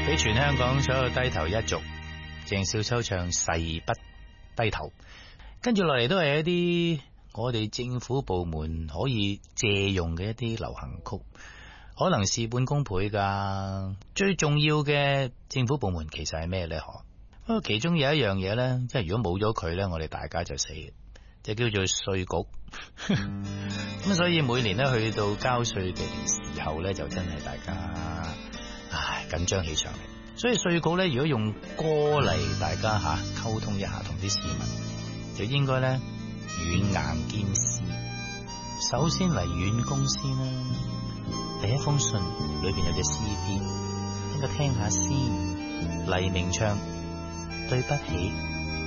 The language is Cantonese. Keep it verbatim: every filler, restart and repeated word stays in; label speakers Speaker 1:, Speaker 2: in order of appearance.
Speaker 1: 俾全香港所有低頭一族，鄭少秋唱誓不低頭。跟住落嚟都係一啲我哋政府部門可以借用嘅一啲流行曲，可能事半功倍噶。最重要嘅政府部門其實係咩呢？嗬，不過其中有一樣嘢呢，即係如果冇咗佢呢，我哋大家就死，就叫做稅局。咁所以每年呢，去到交稅嘅時候呢，就真係大家唉緊張起上嚟。所以稅局呢，如果用歌嚟大家吓溝通一下，同啲市民就應該呢，軟硬兼施。首先嚟軟公司啦，第一封信裏邊有隻 C D， 應該聽下先。黎明唱對不起。